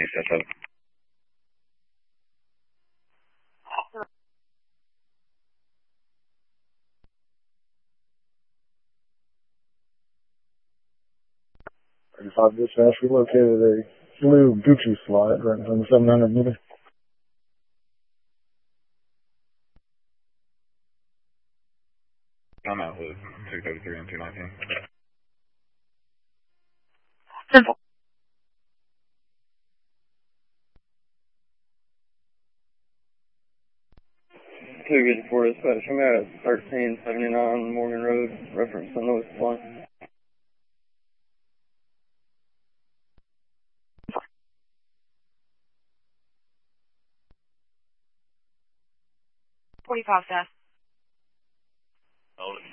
That's up. Five dispatch, we located a blue Gucci slide right in front of the 700 meter. I'm out with 233 and 219. Simple. 254 dispatch, I'm at 1379 Morgan Road, reference St. Louis Supply. .45 fast. Hold it.